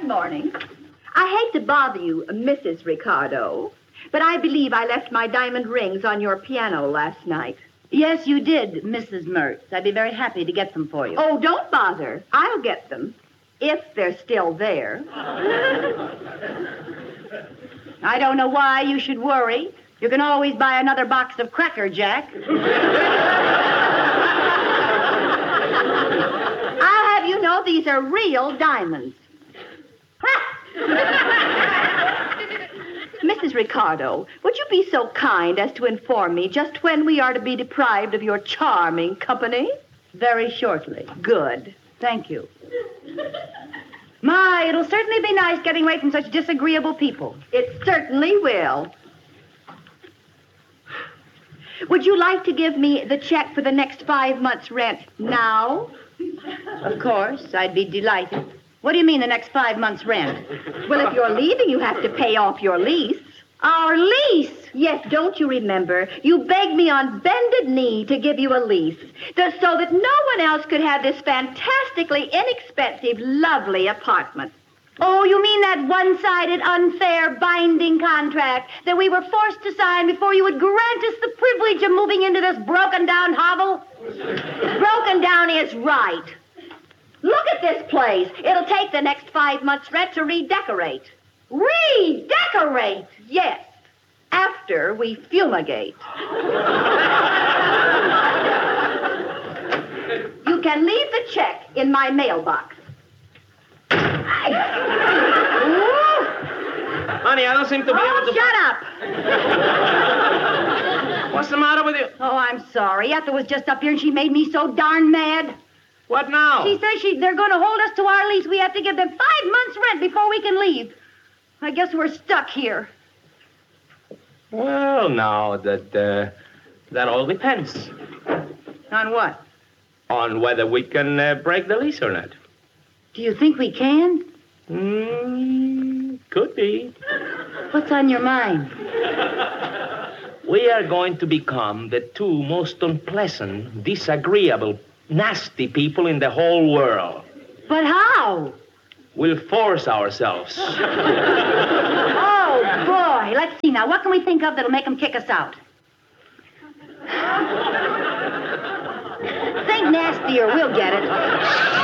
morning. I hate to bother you, Mrs. Ricardo, but I believe I left my diamond rings on your piano last night. Yes, you did, Mrs. Mertz. I'd be very happy to get them for you. Oh, don't bother. I'll get them, if they're still there. I don't know why you should worry. You can always buy another box of Cracker Jack. I'll have you know these are real diamonds. Mrs. Ricardo, would you be so kind as to inform me just when we are to be deprived of your charming company? Very shortly. Good. Thank you. My, it'll certainly be nice getting away from such disagreeable people. It certainly will. Would you like to give me the check for the next 5 months' rent now? Of course, I'd be delighted. What do you mean, the next 5 months' rent? Well, if you're leaving, you have to pay off your lease. Our lease? Yes, don't you remember? You begged me on bended knee to give you a lease, so that no one else could have this fantastically inexpensive, lovely apartment. Oh, you mean that one-sided, unfair, binding contract that we were forced to sign before you would grant us the privilege of moving into this broken-down hovel? Broken down is right. Look at this place. It'll take the next 5 months' rent to redecorate. Redecorate? Yes. After we fumigate. You can leave the check in my mailbox. Honey, I don't seem to be able to... Shut up! What's the matter with you? Oh, I'm sorry. Ethel was just up here and she made me so darn mad. What now? She says they're going to hold us to our lease. We have to give them 5 months' rent before we can leave. I guess we're stuck here. Well, now, that all depends. On what? On whether we can break the lease or not. Do you think we can? Could be. What's on your mind? We are going to become the two most unpleasant, disagreeable, nasty people in the whole world. But how? We'll force ourselves. Oh, boy. Let's see now. What can we think of that'll make them kick us out? Think nastier. We'll get it.